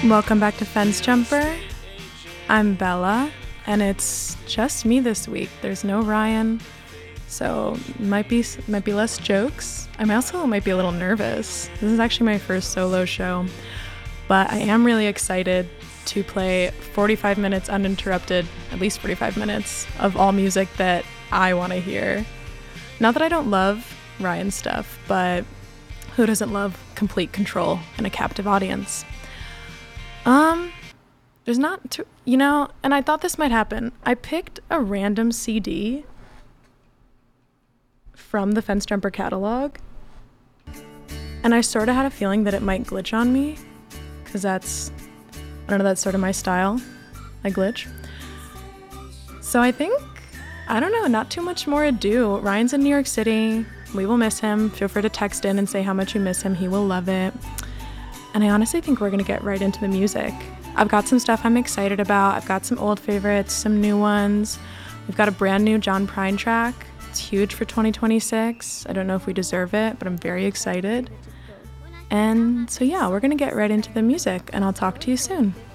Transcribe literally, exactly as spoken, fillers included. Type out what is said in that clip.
Welcome back to Fence Jumper. I'm Bella, and it's just me this week. There's no Ryan, so might be might be less jokes. I'm also might be a little nervous. This is actually my first solo show, but I am really excited to play forty-five minutes uninterrupted, at least forty-five minutes of all music that I want to hear. Not that I don't love Ryan's stuff, but who doesn't love complete control and a captive audience? Um, there's not, too, you know, and I thought this might happen. I picked a random C D from the Fence Jumper catalog, and I sort of had a feeling that it might glitch on me, because that's, I don't know, that's sort of my style. I glitch. So I think, I don't know, not too much more ado. Ryan's in New York City. We will miss him. Feel free to text in and say how much you miss him. He will love it. And I honestly think we're going to get right into the music. I've got some stuff I'm excited about. I've got some old favorites, some new ones. We've got a brand new John Prine track. It's huge for twenty twenty-six. I don't know if we deserve it, but I'm very excited. And so yeah, we're going to get right into the music, and I'll talk to you soon.